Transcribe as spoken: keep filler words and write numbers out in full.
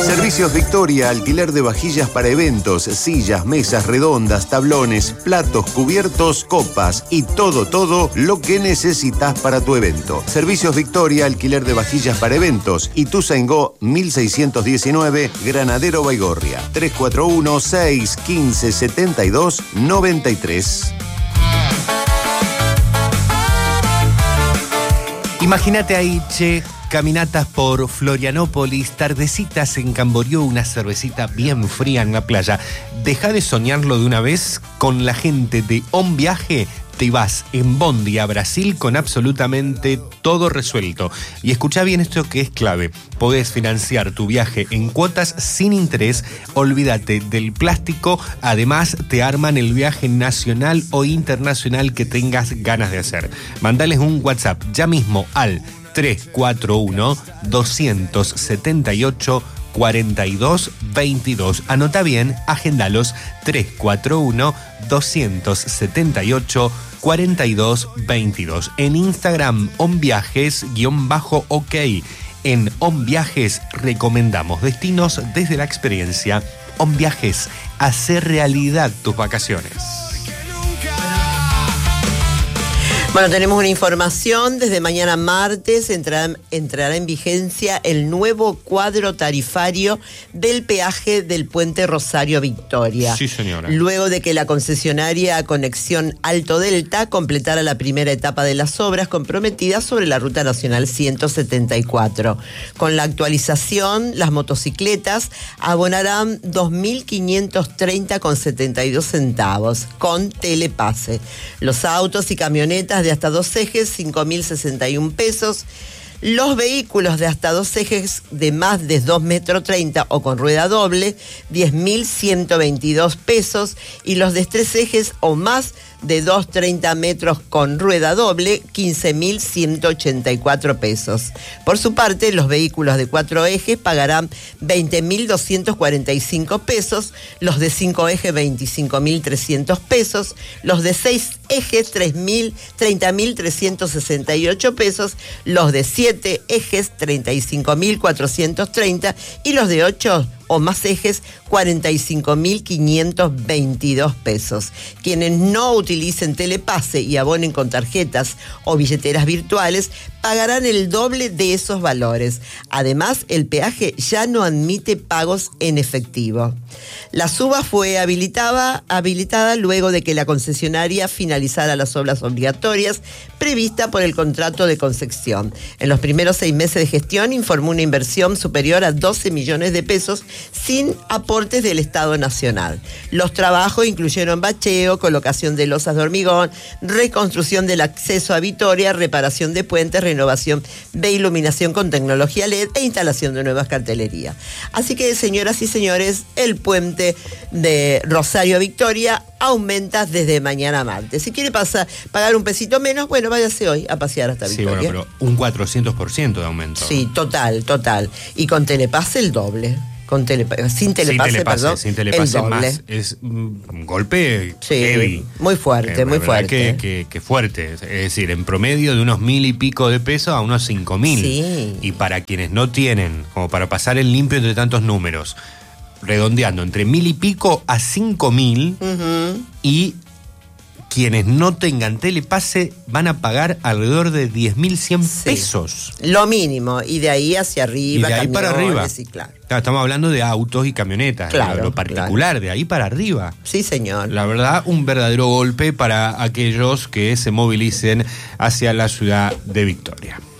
Servicios Victoria, alquiler de vajillas para eventos, sillas, mesas redondas, tablones, platos, cubiertos, copas y todo, todo lo que necesitas para tu evento. Servicios Victoria, alquiler de vajillas para eventos, Ituzaingó mil seiscientos diecinueve, Granadero Baigorria, tres cuatro uno, seis uno cinco, siete dos nueve tres. Imagínate ahí, che, caminatas por Florianópolis, tardecitas en Camboriú, una cervecita bien fría en la playa. Deja de soñarlo de una vez. Con la gente de On Viaje te vas en bondi a Brasil con absolutamente todo resuelto. Y escuchá bien esto que es clave. Podés financiar tu viaje en cuotas sin interés. Olvídate del plástico. Además, te arman el viaje nacional o internacional que tengas ganas de hacer. Mandales un WhatsApp ya mismo al tres cuatro uno, dos siete ocho, cuatro dos dos dos. Anota bien, agendalos. tres cuatro uno, dos siete ocho, cuatro dos dos dos. En Instagram, onviajes-ok. En On Viajes recomendamos destinos desde la experiencia. On Viajes, hacer realidad tus vacaciones. Bueno, tenemos una información. Desde mañana martes entrará, entrará en vigencia el nuevo cuadro tarifario del peaje del puente Rosario Victoria. Sí, señora. Luego de que la concesionaria Conexión Alto Delta completara la primera etapa de las obras comprometidas sobre la Ruta Nacional ciento setenta y cuatro. Con la actualización, las motocicletas abonarán dos mil quinientos treinta con setenta y dos centavos con telepase. Los autos y camionetas de hasta dos ejes, cinco mil sesenta y un pesos. Los vehículos de hasta dos ejes de más de dos metros treinta o con rueda doble, diez mil ciento veintidós pesos. Y los de tres ejes o más de dos treinta metros con rueda doble, quince mil ciento ochenta y cuatro pesos. Por su parte, los vehículos de cuatro ejes pagarán veinte mil doscientos cuarenta y cinco pesos, los de cinco ejes veinticinco mil trescientos pesos, los de seis ejes treinta mil trescientos sesenta y ocho pesos, los de siete ejes treinta y cinco mil cuatrocientos treinta y los de ocho o más ejes cuarenta y cinco mil quinientos veintidós pesos. Quienes no utilicen telepase y abonen con tarjetas o billeteras virtuales pagarán el doble de esos valores. Además, el peaje ya no admite pagos en efectivo. La suba fue habilitada, habilitada luego de que la concesionaria finalizara las obras obligatorias previstas por el contrato de concesión. En los primeros seis meses de gestión informó una inversión superior a doce millones de pesos sin aportes del Estado Nacional. Los trabajos incluyeron bacheo, colocación de losas de hormigón, reconstrucción del acceso a Vitoria, reparación de puentes, renovación de iluminación con tecnología L E D e instalación de nuevas cartelerías. Así que, señoras y señores, el puente de Rosario Victoria aumenta desde mañana martes. Si quiere pasar, pagar un pesito menos, bueno, váyase hoy a pasear hasta Victoria. Sí, bueno, pero un cuatrocientos por ciento de aumento. Sí, total, total. Y con telepase el doble. Con telepa- sin telepase, sin telepase, perdón, sin telepase el doble. Más. Es un golpe sí, heavy. Muy fuerte, eh, muy fuerte. Que, que, que fuerte. Es decir, en promedio de unos mil y pico de pesos a unos cinco mil. Sí. Y para quienes no tienen, como para pasar el limpio entre tantos números, redondeando entre mil y pico a cinco mil, uh-huh. Y quienes no tengan telepase van a pagar alrededor de diez mil cien sí. pesos. Lo mínimo, y de ahí hacia arriba. Y de ahí para arriba. Sí, claro. Claro, estamos hablando de autos y camionetas, claro, lo, lo particular, claro. De ahí para arriba. Sí, señor. La verdad, un verdadero golpe para aquellos que se movilicen hacia la ciudad de Victoria.